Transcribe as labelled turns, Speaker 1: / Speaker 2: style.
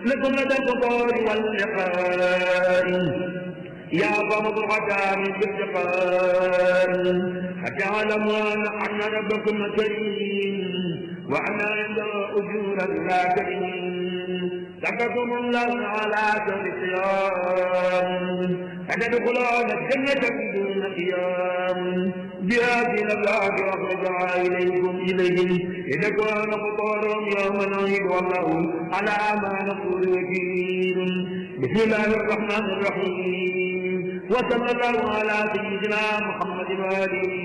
Speaker 1: لكم لدى الفطور واللقاء يا قوم الغدام باللقاء حتى علموا أن ربكم كريم وأن عنده أجورا لا كريم سقكم الله على سر الصيام فتدخلون الجنة بدون قيام بهذه الأبواب وأخرجها إليكم إليه إذا كان فطورهم يوم نعيد والله على ما نقول وكيل بسم الله الرحمن الرحيم وصلى الله على سيدنا محمد وآله